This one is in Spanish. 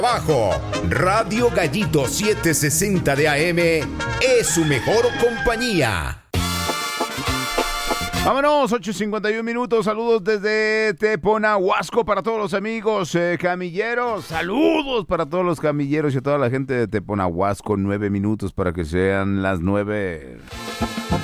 Abajo, Radio Gallito 760 de AM es su mejor compañía. Vámonos, 8:51 minutos. Saludos desde Teponahuasco para todos los amigos camilleros. Saludos para todos los camilleros y a toda la gente de Teponahuasco. 9 minutos para que sean las 9.